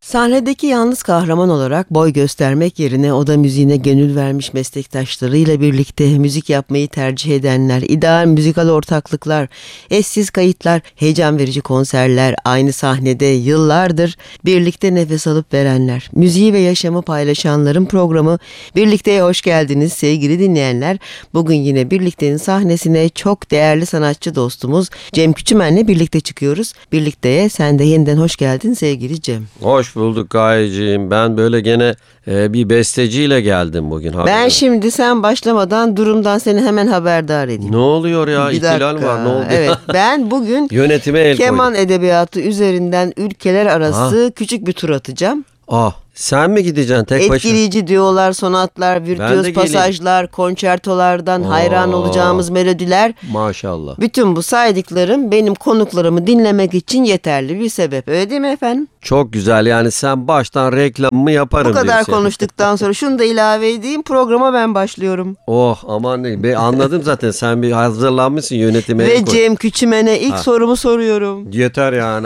Sahnedeki yalnız kahraman olarak boy göstermek yerine oda müziğine gönül vermiş meslektaşlarıyla birlikte müzik yapmayı tercih edenler, ideal müzikal ortaklıklar, eşsiz kayıtlar, heyecan verici konserler, aynı sahnede yıllardır birlikte nefes alıp verenler, müziği ve yaşamı paylaşanların programı Birlikte'ye hoş geldiniz sevgili dinleyenler. Bugün yine Birlikte'nin sahnesine çok değerli sanatçı dostumuz Cem Küçümen'le birlikte çıkıyoruz. Birlikte'ye sen de yeniden hoş geldin sevgili Cem. Hoş bulduk Gayeciğim. Ben böyle gene bir besteciyle geldim bugün. Ben şimdi sen başlamadan durumdan seni hemen haberdar edeyim. Ne oluyor ya? Bir İhtilal dakika. var. Ne oldu? Evet, ben bugün Yönetime el keman koydum. edebiyatı üzerinden ülkeler arası küçük bir tur atacağım. Sen mi gideceksin tek başına? Etkileyici diyorlar, sonatlar, virtüöz geleyim. pasajlar, konçertolardan hayran olacağımız melodiler. Maşallah. Bütün bu saydıklarım benim konuklarımı dinlemek için yeterli bir sebep. Öyle değil mi efendim? Çok güzel, yani sen baştan reklamımı yaparım Bu kadar diyorsun. konuştuktan sonra şunu da ilave edeyim. Programa ben başlıyorum. Aman ne. Anladım zaten, sen bir hazırlanmışsın yönetime el Ve koy. Cem Küçümen'e ilk sorumu soruyorum. Yeter yani.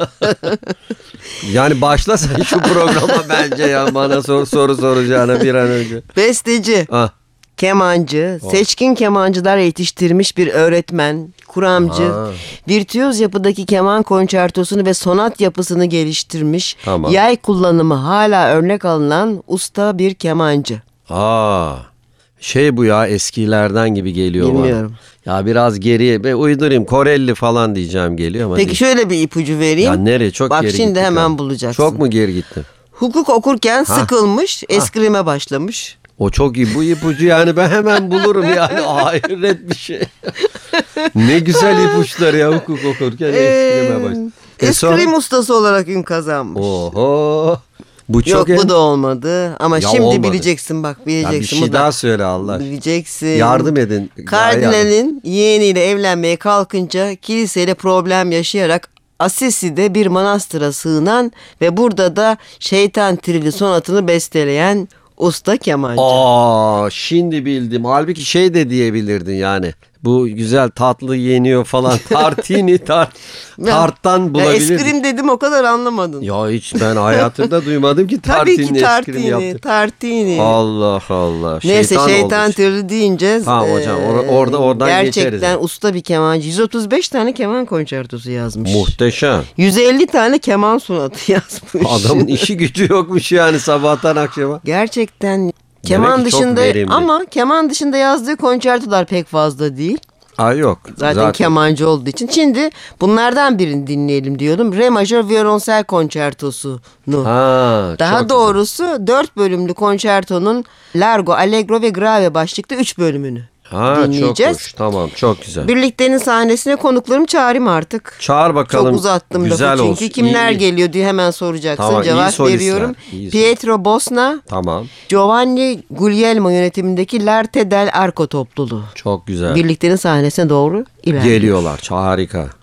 Yani başla sen şu programa bence ya, bana soru soracağına bir an önce. Besteci, kemancı, seçkin kemancılar yetiştirmiş bir öğretmen, kuramcı, virtüöz yapıdaki keman konçertosunu ve sonat yapısını geliştirmiş, yay kullanımı hala örnek alınan usta bir kemancı. Bu ya, eskilerden gibi geliyor bana. Bilmiyorum. Ya biraz geriye uydurayım, Koreli falan diyeceğim geliyor ama. Peki şöyle bir ipucu vereyim. Ya nereye? Çok Bak geri şimdi gittik hemen ya. bulacaksın. Çok mu geri gittin? Hukuk okurken sıkılmış, eskrime başlamış. O çok iyi, bu ipucu yani ben hemen bulurum yani. Hayret bir şey. Ne güzel ipuçları ya, hukuk okurken eskrime başlamış. Eskrim ustası olarak ün kazanmış. Oho. Bu Yok çok bu da olmadı ama Ya şimdi olmadı. bileceksin bak, bileceksin. Ya bir şey daha söyle Allah aşkına. Bileceksin. Yardım edin. Kardinalin yeğeniyle evlenmeye kalkınca kiliseyle problem yaşayarak Assisi'de bir manastıra sığınan ve burada da Şeytan Trili sonatını besteleyen usta kemancı. Şimdi bildim. Halbuki de diyebilirdin yani. Bu güzel tatlı yeniyor falan. Tartini tarttan bulabilirdin. Eskrim dedim, o kadar anlamadın. Ya hiç ben hayatımda duymadım ki Tabii ki eskrim yaptı. tartini. Allah Allah. Neyse, Şeytan oldu. Trili deyince Tamam hocam, oradan gerçekten geçeriz. usta bir kemancı. 135 tane keman konçertosu yazmış. Muhteşem. 150 tane keman sonatı yazmış. Adamın işi gücü yokmuş yani sabahtan akşama. Gerçekten keman Demek ki çok dışında verimli. ama keman dışında yazdığı konçertolar pek fazla değil. Yok. Zaten kemancı olduğu için. Şimdi bunlardan birini dinleyelim diyorum. Re majör violonsel konçertosunu. Daha doğrusu 4 bölümlü konçertonun Largo, Allegro ve Grave başlıklı 3 bölümünü dinleyeceğiz. Çok hoş. Tamam, çok güzel. Birliktenin sahnesine konuklarımı çağırayım artık. Çağır bakalım. Çok uzattım güzel lafı çünkü. olsun. Kimler İyi. geliyor diye hemen soracaksın. Tamam, iyi Cevap solistler. veriyorum. İyi Pietro Bosna, Tamam. Giovanni Guglielmo yönetimindeki L'Arte del Arco topluluğu. Çok güzel. Birliktenin sahnesine doğru ilerliyor. Geliyorlar. Harika.